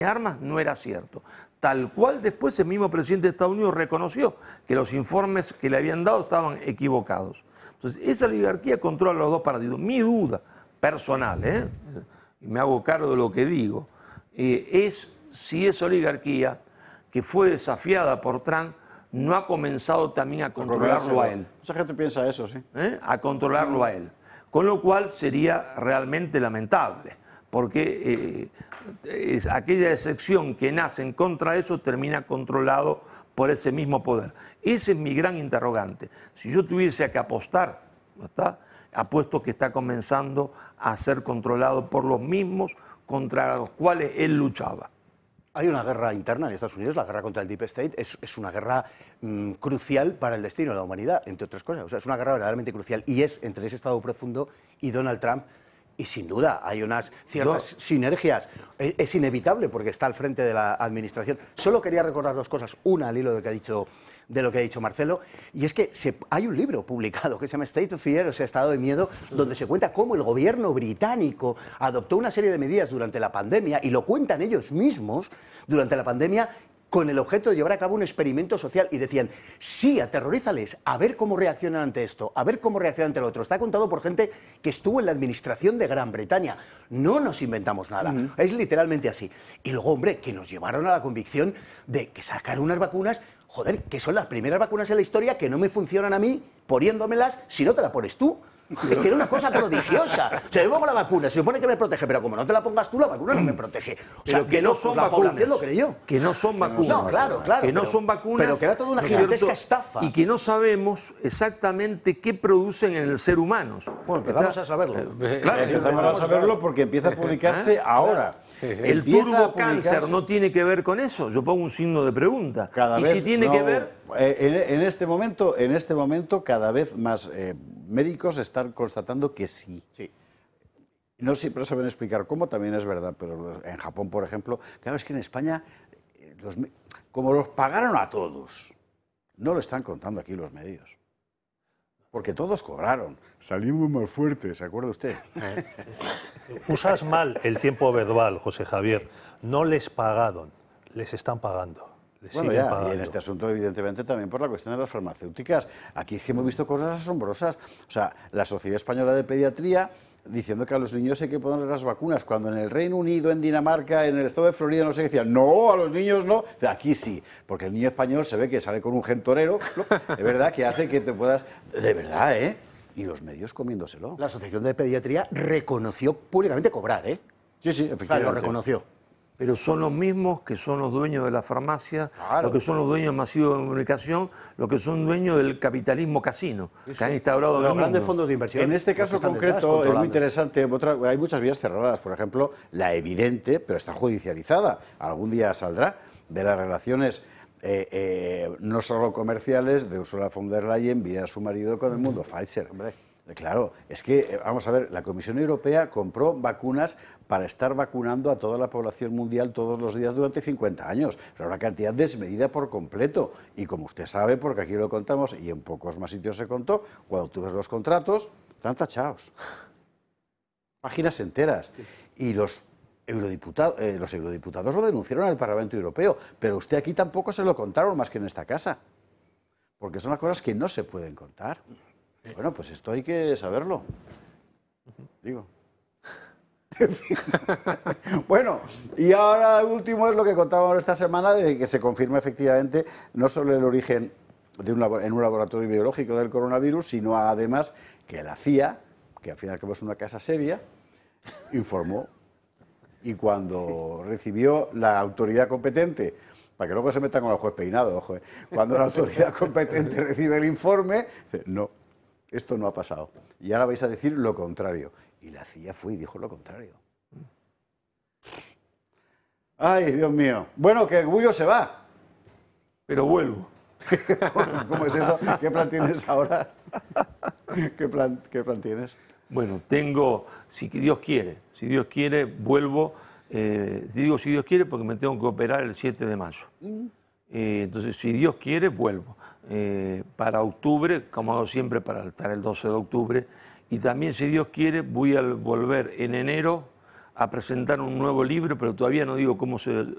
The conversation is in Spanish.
armas no era cierto. Tal cual después el mismo presidente de Estados Unidos reconoció que los informes que le habían dado estaban equivocados. Entonces, esa oligarquía controla los dos partidos. Mi duda personal, y me hago cargo de lo que digo, es si esa oligarquía, que fue desafiada por Trump, no ha comenzado también a controlarlo a él. Mucha gente piensa eso, sí. A controlarlo a él. Con lo cual sería realmente lamentable, porque es aquella sección que nace en contra de eso termina controlado por ese mismo poder. Ese es mi gran interrogante. Si yo tuviese que apostar, ¿está? Apuesto que está comenzando a ser controlado por los mismos contra los cuales él luchaba. Hay una guerra interna en Estados Unidos, la guerra contra el Deep State, es una guerra crucial para el destino de la humanidad, entre otras cosas. O sea, es una guerra verdaderamente crucial y es entre ese Estado profundo y Donald Trump. Y sin duda hay unas ciertas sinergias. Es inevitable porque está al frente de la administración. Solo quería recordar dos cosas. Una al hilo de lo que ha dicho Marcelo, y es que hay un libro publicado que se llama State of Fear, o sea, Estado de Miedo, donde se cuenta cómo el gobierno británico adoptó una serie de medidas durante la pandemia, y lo cuentan ellos mismos, durante la pandemia, con el objeto de llevar a cabo un experimento social, y decían, sí, aterrorízales, a ver cómo reaccionan ante esto, a ver cómo reaccionan ante lo otro. Está contado por gente que estuvo en la administración de Gran Bretaña. No nos inventamos nada, es literalmente así. Y luego, hombre, que nos llevaron a la convicción de que sacaron unas vacunas, joder, que son las primeras vacunas en la historia que no me funcionan a mí poniéndomelas si no te la pones tú. Es que era una cosa prodigiosa. O sea, yo pongo la vacuna, se supone que me protege, pero como no te la pongas tú, la vacuna no me protege. O sea, que no son vacunas. Lo creyó. Que no son vacunas. No, claro. Que no son vacunas. Pero que era toda una gigantesca estafa. Y que no sabemos exactamente qué producen en el ser humano. Bueno, empezamos a saberlo. Claro, empezamos a saberlo porque empieza a publicarse ahora. Sí, sí. ¿El turbocáncer no tiene que ver con eso? Yo pongo un signo de pregunta. Cada ¿Y vez si tiene que ver? En este momento, cada vez más médicos están constatando que sí. No siempre saben explicar cómo, también es verdad, pero en Japón, por ejemplo, claro, es que en España, como los pagaron a todos, no lo están contando aquí los medios. Porque todos cobraron. Salimos más fuertes, ¿se acuerda usted? Usas mal el tiempo verbal, José Javier. No les pagaron, les están pagando. Bueno, ya, y en este asunto, evidentemente, también por la cuestión de las farmacéuticas. Aquí es que hemos visto cosas asombrosas. O sea, la Sociedad Española de Pediatría diciendo que a los niños hay que ponerles las vacunas, cuando en el Reino Unido, en Dinamarca, en el estado de Florida, no sé qué decían, no, a los niños no. Aquí sí, porque el niño español se ve que sale con un gen torero, de verdad, que hace que te puedas... De verdad, ¿eh? Y los medios comiéndoselo. La Asociación de Pediatría reconoció públicamente cobrar, ¿eh? Sí, sí, efectivamente. Lo reconoció. Pero son los mismos que son los dueños de la farmacia, claro, los que son los dueños masivos de comunicación, los que son dueños del capitalismo casino, que han instaurado los grandes fondos de inversión. En este caso concreto es muy interesante, hay muchas vías cerradas, por ejemplo, la evidente, pero está judicializada, algún día saldrá, de las relaciones no solo comerciales de Ursula von der Leyen vía su marido con el mundo Pfizer. Hombre. Claro, es que, vamos a ver, la Comisión Europea compró vacunas para estar vacunando a toda la población mundial todos los días durante 50 años. Era una cantidad desmedida por completo. Y como usted sabe, porque aquí lo contamos y en pocos más sitios se contó, cuando tú ves los contratos, están tachados. Páginas enteras. Y los eurodiputados lo denunciaron al Parlamento Europeo, pero usted aquí tampoco se lo contaron más que en esta casa. Porque son las cosas que no se pueden contar. Bueno, pues esto hay que saberlo. Digo. Bueno, y ahora el último es lo que contábamos esta semana, de que se confirma efectivamente no solo el origen en un laboratorio biológico del coronavirus, sino además que la CIA, que al fin y al cabo es una casa seria, informó. Y cuando recibió la autoridad competente, para que luego se metan con el juez peinado, ojo, cuando la autoridad competente recibe el informe, dice, no, esto no ha pasado. Y ahora vais a decir lo contrario. Y la CIA fue y dijo lo contrario. Ay, Dios mío. Bueno, que Gullo se va. Pero vuelvo. ¿Cómo es eso? ¿Qué plan tienes ahora? ¿Qué plan tienes? Bueno, tengo, si Dios quiere, vuelvo. Digo si Dios quiere porque me tengo que operar el 7 de mayo. Entonces, si Dios quiere, vuelvo. Para octubre, como hago siempre, para estar el 12 de octubre. Y también, si Dios quiere, voy a volver en enero a presentar un nuevo libro, pero todavía no digo cómo se